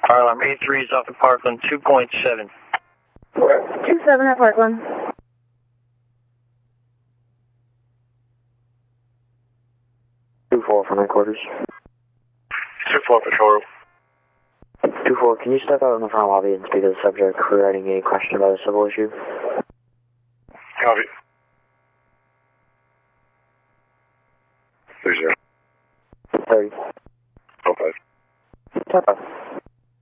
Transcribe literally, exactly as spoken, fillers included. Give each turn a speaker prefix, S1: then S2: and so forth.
S1: Fire alarm eight three is off at Parkland, two point seven.
S2: two seven at Parkland.
S3: two four from headquarters.
S1: two four patrol room.
S3: two four, can you step out in the front lobby and speak to the subject regarding a question about a civil issue?
S1: Copy. three zero.
S3: thirty.
S1: oh five.
S3: Step up.